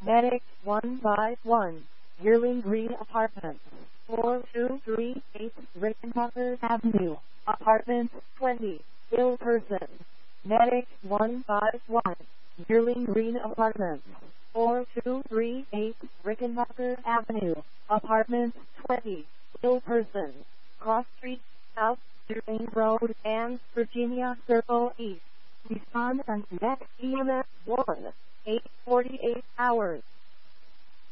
Medic 151, Yearling Green Apartments, 4238 Rickenbacker Avenue, Apartment 20, ill person. Medic 151, Yearling Green Apartments, 4238 Rickenbacker Avenue, Apartment 20, ill person. Cross Street, South Sterling Road, and Virginia Circle East. Respond and next EMS 1, 8:48 hours.